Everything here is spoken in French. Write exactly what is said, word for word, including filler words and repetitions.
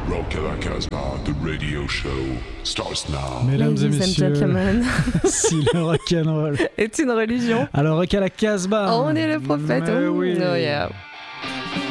Rock à la Casbah, the radio show starts now. Mesdames Ladies et and messieurs, gentlemen. si le rock'n'roll est une religion. alors rock à la Casbah. Oh, on est le prophète. Mais Oh, oui. oh yeah.